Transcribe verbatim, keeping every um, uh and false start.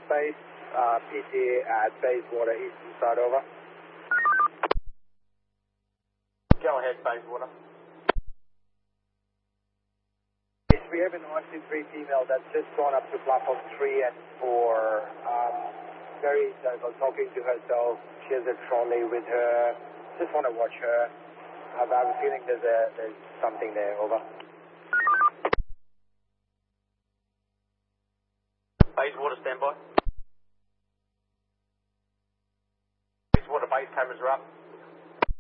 Space, uh, P T at Bayswater Eastern side, over. Go ahead, Bayswater. Yes, we have an one two three female that's just gone up to platform three and four. Um, very uh, talking to herself. She has a trolley with her. Just want to watch her. I have a feeling there's, a, there's something there, over. Bayswater, standby. Bayswater base cameras are up.